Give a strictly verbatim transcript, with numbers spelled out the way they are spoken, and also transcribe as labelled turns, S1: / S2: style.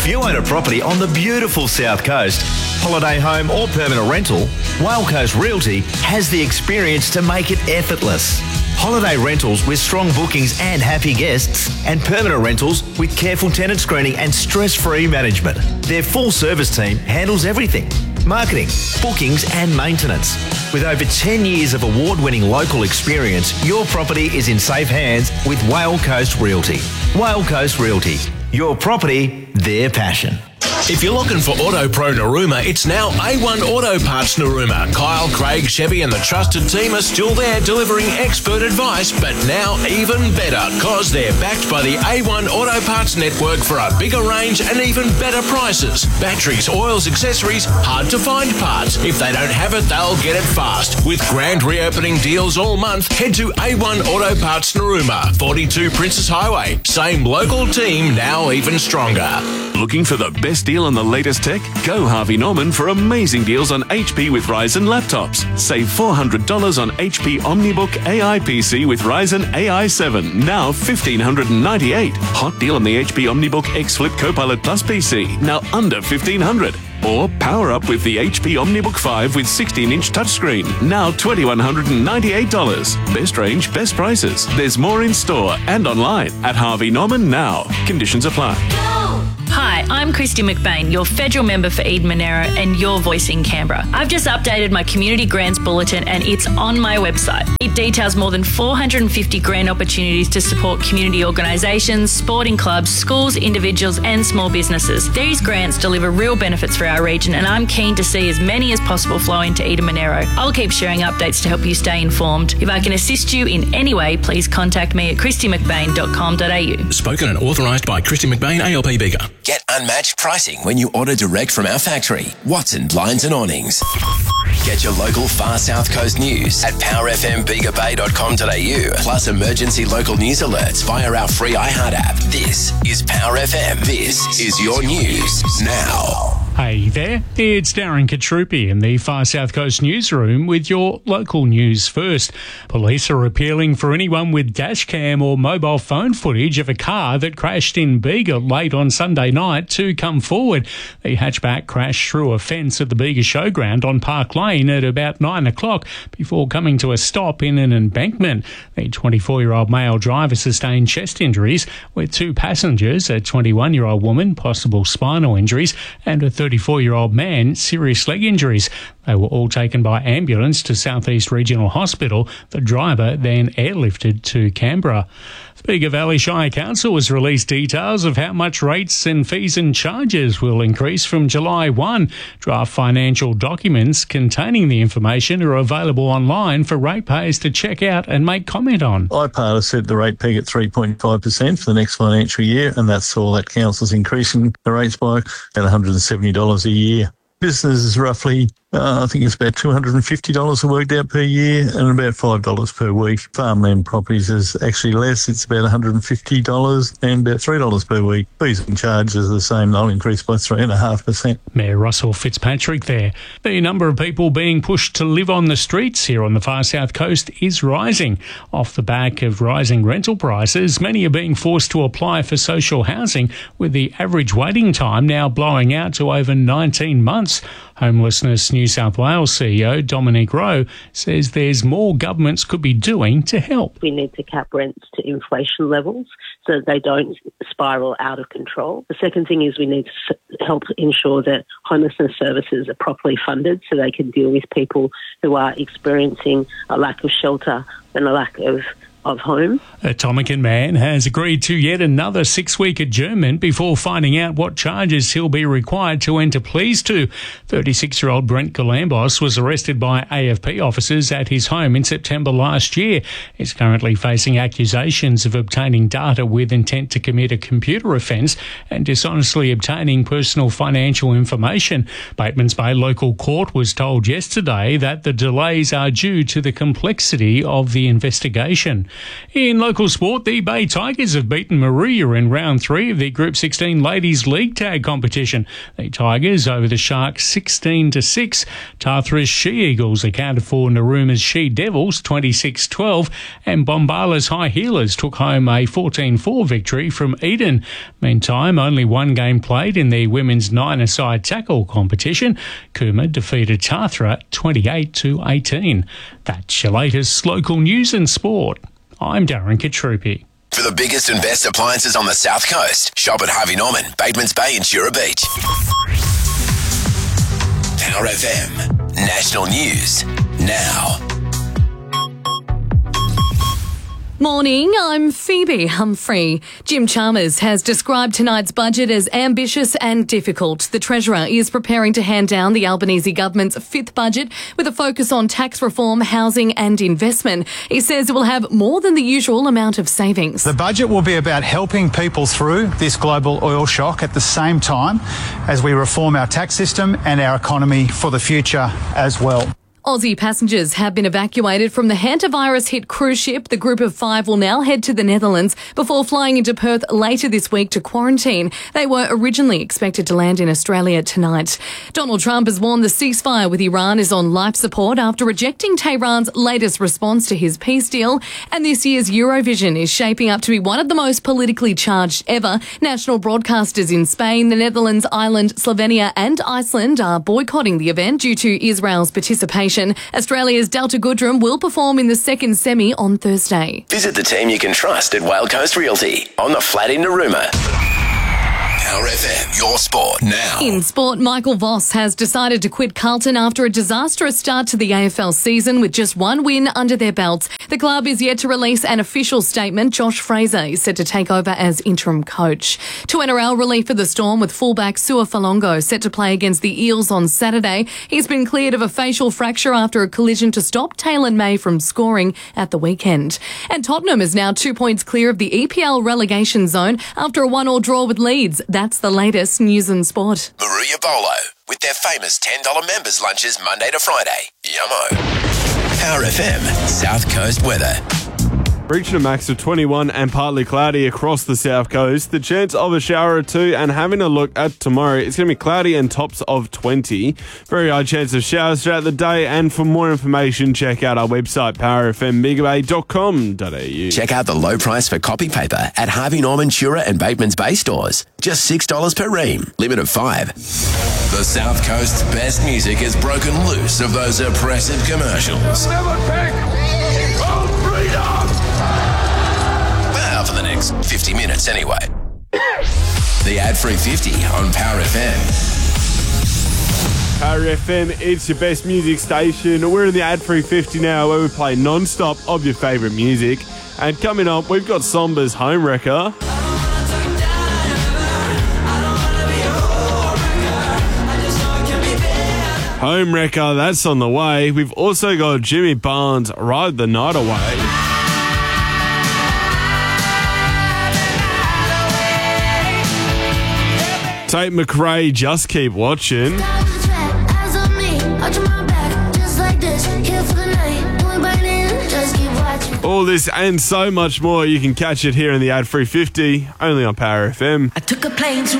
S1: If you own a property on the beautiful South Coast, holiday home or permanent rental, Whale Coast Realty has the experience to make it effortless. Holiday rentals with strong bookings and happy guests, and permanent rentals with careful tenant screening and stress-free management. Their full-service team handles everything: marketing, bookings and maintenance. With over ten years of award-winning local experience, your property is in safe hands with Whale Coast Realty. Whale Coast Realty. Your property, their passion.
S2: If you're looking for Auto Pro Narooma, it's now A one Auto Parts Narooma. Kyle, Craig, Chevy and the trusted team are still there delivering expert advice, but now even better because they're backed by the A one Auto Parts network for a bigger range and even better prices. Batteries, oils, accessories, hard to find parts. If they don't have it, they'll get it fast. With grand reopening deals all month, head to A one Auto Parts Narooma, forty-two Princess Highway. Same local team, now even stronger.
S3: Looking for the best deal on the latest tech? Go Harvey Norman for amazing deals on H P with Ryzen laptops. Save four hundred dollars on H P OmniBook A I P C with Ryzen A I seven, now one thousand five hundred ninety-eight dollars. Hot deal on the H P OmniBook X Flip Copilot Plus P C, now under fifteen hundred dollars. Or power up with the H P OmniBook five with sixteen inch touchscreen, now two thousand one hundred ninety-eight dollars. Best range, best prices. There's more in store and online at Harvey Norman now. Conditions apply.
S4: Hi, I'm Christy McBain, your federal member for Eden Monaro and your voice in Canberra. I've just updated my Community Grants Bulletin and it's on my website. It details more than four hundred fifty grant opportunities to support community organisations, sporting clubs, schools, individuals and small businesses. These grants deliver real benefits for our region and I'm keen to see as many as possible flow into Eden Monaro. I'll keep sharing updates to help you stay informed. If I can assist you in any way, please contact me at christy mcbain dot com dot a u.
S2: Spoken and authorised by Christy McBain, A L P Bigger.
S5: Get unmatched pricing when you order direct from our factory, Watson Blinds and Awnings. Get your local Far South Coast news at power f m bega bay dot com dot a u, plus emergency local news alerts via our free iHeart app. This is Power F M. This is your news now.
S6: Hey there, it's Darren Katrupi in the Far South Coast newsroom with your local news first. Police are appealing for anyone with dash cam or mobile phone footage of a car that crashed in Bega late on Sunday night to come forward. The hatchback crashed through a fence at the Bega Showground on Park Lane at about nine o'clock before coming to a stop in an embankment. The twenty-four-year-old male driver sustained chest injuries, with two passengers, a twenty-one-year-old woman, possible spinal injuries, and a thirty-four-year-old man, serious leg injuries. They were all taken by ambulance to South East Regional Hospital. The driver then airlifted to Canberra. The Bega Valley Shire Council has released details of how much rates and fees and charges will increase from July first. Draft financial documents containing the information are available online for ratepayers to check out and make comment on.
S7: I part has set the rate peg at three point five percent for the next financial year, and that's all that council's increasing the rates by at one hundred seventy dollars a year. Business is roughly, uh, I think it's about two hundred fifty dollars worked out per year and about five dollars per week. Farmland properties is actually less. It's about one hundred fifty dollars and about three dollars per week. Fees and charges are the same. They'll increase by three point five percent.
S6: Mayor Russell Fitzpatrick there. The number of people being pushed to live on the streets here on the Far South Coast is rising. Off the back of rising rental prices, many are being forced to apply for social housing, with the average waiting time now blowing out to over nineteen months. Homelessness New South Wales C E O Dominic Rowe says there's more governments could be doing to help.
S8: We need to cap rents to inflation levels so that they don't spiral out of control. The second thing is we need to help ensure that homelessness services are properly funded so they can deal with people who are experiencing a lack of shelter and a lack of of home.
S6: Atomican Man has agreed to yet another six-week adjournment before finding out what charges he'll be required to enter pleas to. thirty-six-year-old Brent Galambos was arrested by A F P officers at his home in September last year. He's currently facing accusations of obtaining data with intent to commit a computer offence and dishonestly obtaining personal financial information. Batemans Bay local court was told yesterday that the delays are due to the complexity of the investigation. In local sport, the Bay Tigers have beaten Maruya in round three of the Group sixteen Ladies League Tag competition. The Tigers over the Sharks sixteen to six. Tathra's She-Eagles accounted for Naruma's She-Devils twenty-six twelve, and Bombala's High Healers took home a fourteen four victory from Eden. Meantime, only one game played in the women's nine-a-side tackle competition. Cooma defeated Tathra twenty-eight to eighteen. That's your latest local news and sport. I'm Darren Katrupi.
S5: For the biggest and best appliances on the South Coast, shop at Harvey Norman, Batemans Bay and Jura Beach. Power F M, national news, now.
S9: Morning, I'm Phoebe Humphrey. Jim Chalmers has described tonight's budget as ambitious and difficult. The Treasurer is preparing to hand down the Albanese government's fifth budget with a focus on tax reform, housing and investment. He says it will have more than the usual amount of savings.
S10: The budget will be about helping people through this global oil shock at the same time as we reform our tax system and our economy for the future as well.
S9: Aussie passengers have been evacuated from the hantavirus-hit cruise ship. The group of five will now head to the Netherlands before flying into Perth later this week to quarantine. They were originally expected to land in Australia tonight. Donald Trump has warned the ceasefire with Iran is on life support after rejecting Tehran's latest response to his peace deal. And this year's Eurovision is shaping up to be one of the most politically charged ever. National broadcasters in Spain, the Netherlands, Ireland, Slovenia and Iceland are boycotting the event due to Israel's participation. Australia's Delta Goodrum will perform in the second semi on Thursday.
S5: Visit the team you can trust at Whale Coast Realty on the flat in Narooma. Power F M, your sport now.
S9: In sport, Michael Voss has decided to quit Carlton after a disastrous start to the A F L season with just one win under their belts. The club is yet to release an official statement. Josh Fraser is set to take over as interim coach. To N R L relief for the Storm with fullback Sua Falongo set to play against the Eels on Saturday. He's been cleared of a facial fracture after a collision to stop Taylor May from scoring at the weekend. And Tottenham is now two points clear of the E P L relegation zone after a one-all draw with Leeds. That's the latest news and sport.
S5: Maruya Bolo with their famous ten dollars members lunches Monday to Friday. Yummo. Power F M, South Coast weather.
S11: Reaching a max of twenty-one and partly cloudy across the south coast. The chance of a shower or two, and having a look at tomorrow, it's going to be cloudy and tops of twenty. Very high chance of showers throughout the day, and for more information, check out our website, power f m bega bay dot com dot a u.
S5: Check out the low price for copy paper at Harvey Norman, Jura and Batemans Bay stores. Just six dollars per ream, limit of five. The South Coast's best music is broken loose of those oppressive commercials. Well, for the next fifty minutes anyway. The ad-free fifty on Power F M.
S11: Power F M, it's your best music station. We're in the ad-free fifty now, where we play non-stop of your favourite music. And coming up, we've got Somba's Home Wrecker. Home Wrecker, that's on the way. We've also got Jimmy Barnes, Ride the Night Away. Tate McRae, Just Keep Watching. All this and so much more, you can catch it here in the ad-free fifty, only on Power F M.
S12: I took a plane to